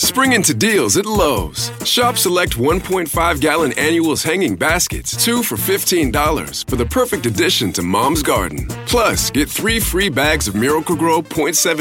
Spring into deals at Lowe's. Shop select 1.5-gallon annuals hanging baskets, 2 for $15 for the perfect addition to Mom's Garden. Plus, get 3 free bags of Miracle-Gro 0.7